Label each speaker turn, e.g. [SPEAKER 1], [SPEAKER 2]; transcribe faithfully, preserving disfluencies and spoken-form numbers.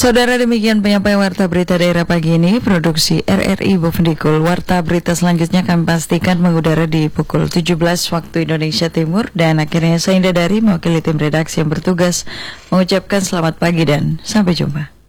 [SPEAKER 1] Saudara, demikian penyampaian Warta Berita Daerah pagi ini, produksi R R I Bovendikul. Warta Berita selanjutnya kami pastikan mengudara di pukul tujuh belas waktu Indonesia Timur. Dan akhirnya saya Indah Dari mewakili tim redaksi yang bertugas mengucapkan selamat pagi dan sampai jumpa.